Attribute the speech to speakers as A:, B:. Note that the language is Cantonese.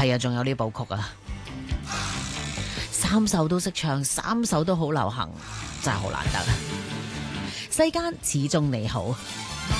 A: 係啊，仲有呢部曲啊，3首都識唱，3首都好流行，真係好難得。世間始終你好。